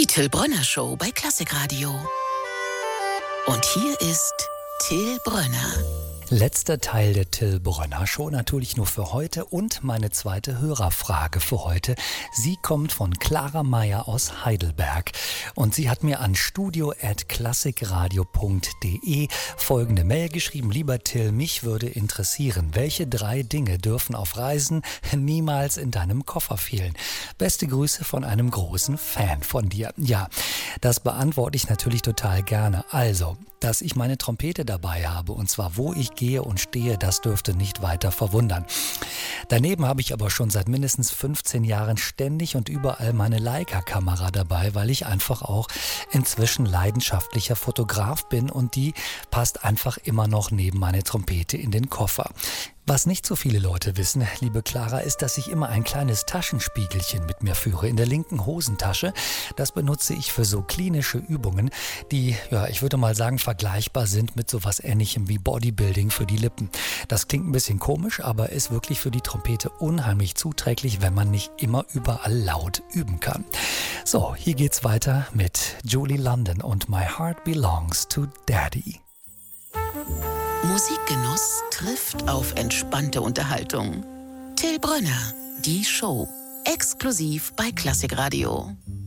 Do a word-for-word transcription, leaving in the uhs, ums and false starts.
Till Brönner Show bei Klassikradio. Und hier ist Till Brönner. Letzter Teil der Till Brönner Show, natürlich nur für heute, und meine zweite Hörerfrage für heute. Sie kommt von Clara Meyer aus Heidelberg und sie hat mir an studio at klassikradio punkt de folgende Mail geschrieben: Lieber Till, mich würde interessieren, welche drei Dinge dürfen auf Reisen niemals in deinem Koffer fehlen? Beste Grüße von einem großen Fan von dir. Ja, das beantworte ich natürlich total gerne. Also, dass ich meine Trompete dabei habe, und zwar wo ich gehe und stehe, das dürfte nicht weiter verwundern. Daneben habe ich aber schon seit mindestens fünfzehn Jahren ständig und überall meine Leica-Kamera dabei, weil ich einfach auch inzwischen leidenschaftlicher Fotograf bin und die passt einfach immer noch neben meine Trompete in den Koffer. Was nicht so viele Leute wissen, liebe Clara, ist, dass ich immer ein kleines Taschenspiegelchen mit mir führe in der linken Hosentasche. Das benutze ich für so klinische Übungen, die, ja, ich würde mal sagen, vergleichbar sind mit sowas Ähnlichem wie Bodybuilding für die Lippen. Das klingt ein bisschen komisch, aber ist wirklich für die Trompete unheimlich zuträglich, wenn man nicht immer überall laut üben kann. So, hier geht's weiter mit Julie London und My Heart Belongs to Daddy. Musikgenuss trifft auf entspannte Unterhaltung. Till Brönner, die Show, exklusiv bei Klassikradio.